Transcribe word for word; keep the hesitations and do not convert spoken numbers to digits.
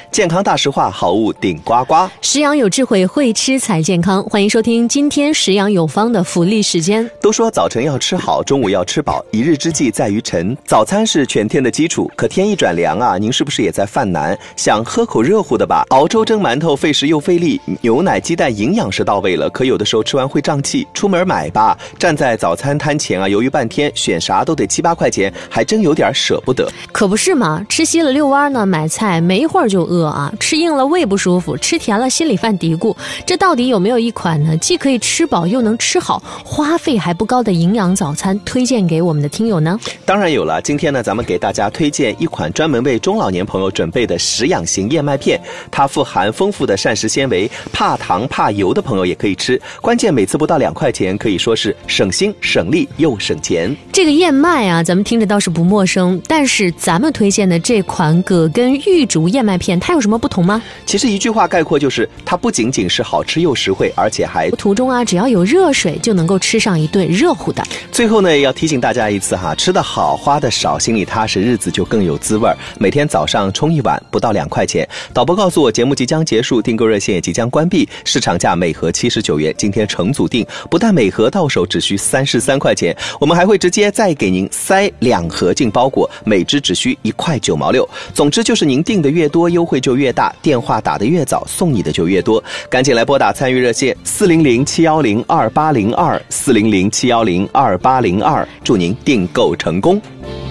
健康大实话，好物顶呱呱。 食养有智慧，会吃才健康。欢迎收听今天食养有方的福利时间。 都说早晨要吃好，中午要吃饱，一日之计在于晨。早餐是全天的基础，可天一转凉啊，您是不是也在犯难？想喝口热乎的吧？熬粥蒸馒头费时又费力，牛奶鸡蛋营养是到位了，可有的时候吃完会胀气。出门买吧，站在早餐摊前啊，犹豫半天，选啥都得七八块钱，还真有点舍不得。 可不是嘛，吃稀了遛弯呢，买菜没一会儿就饿啊，吃硬了胃不舒服，吃甜了心里犯嘀咕。这到底有没有一款呢，既可以吃饱又能吃好，花费还不高的营养早餐推荐给我们的听友呢？ 当然有了，今天呢，咱们给大家推荐一款专门为中老年朋友准备的食养型燕麦片，它富含丰富的膳食纤维，怕糖怕油的朋友也可以吃。关键每次不到两块钱，可以说是省心省力又省钱。 这个燕麦啊，咱们听着倒是不陌生，但是咱们推荐的这款葛根玉竹燕麦片，它有什么不同吗？ 其实一句话概括就是，它不仅仅是好吃又实惠，而且还途中啊，只要有热水就能够吃上一顿热乎的。 最后呢，也要提醒大家一次哈，吃得好，花得少，心里踏实，日子就更有滋味。每天早上冲一碗，不到两块钱。导播告诉我，节目即将结束，订购热线也即将关闭，市场价每盒七十九元，今天成组订，不但每盒到手只需三十三块钱，我们还会直接再给您塞两盒进包裹，每只只需一块九毛六。总之就是您订的越多，优惠就越大，电话打得越早，送你的就越多。赶紧来拨打参与热线四零零七幺零二八零二四零零七幺零二八零二，祝您订购成功。